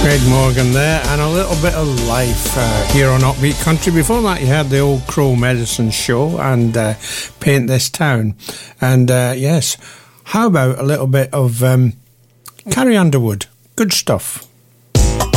Craig Morgan there, and a little bit of life here on Upbeat Country. Before that, you had the Old Crow Medicine Show and Paint This Town. And yes, how about a little bit of Carrie Underwood? Good stuff.